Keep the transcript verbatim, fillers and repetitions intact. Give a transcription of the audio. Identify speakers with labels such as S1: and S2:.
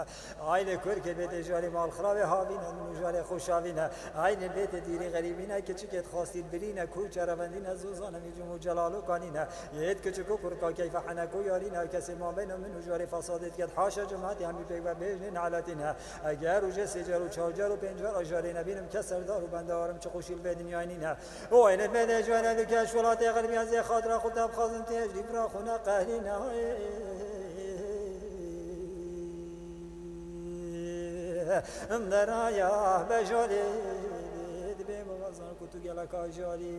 S1: عین کر که بیت جاری مال خراب هاوینه نجار خوشاوینه عین بیت دیری غریبینه که چیکت خواستید برینه کو چروندینه زوزانه میجم و جلالو کانینه یهد که چکو کرکا کیف حنکو یارینه کسی ما بین من نجار فسادت کد حاشا جماعتی همی پیگ و بیجن علتینه اگر و جسیجر و چهارجر و پنجر آجاری نبینم که سردار و بندارم چه خوشیل به دنیای نینه او اینت بیت جوانه لکش ولات غربی از خاطر خودم خازم تیجی برا خونه قهرینه ام درایا بجالی بیم وزن کتو گلا کاجالی